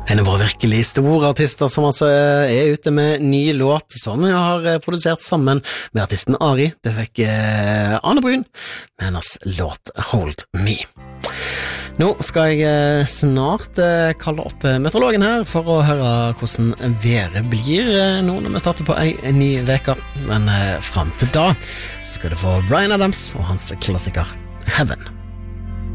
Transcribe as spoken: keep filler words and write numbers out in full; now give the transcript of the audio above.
En av våre virkelig store artister som altså er ute med ny låt som hun har produsert sammen med artisten Ari. Det fikk eh, Ane Brun med hennes låt Hold Me. Nå skal jeg snart eh, kalle opp meteorologen her for å høre hvordan været blir eh, nå når vi starter på en ny veka. Men eh, frem til da så skal du få Bryan Adams og hans klassiker Heaven.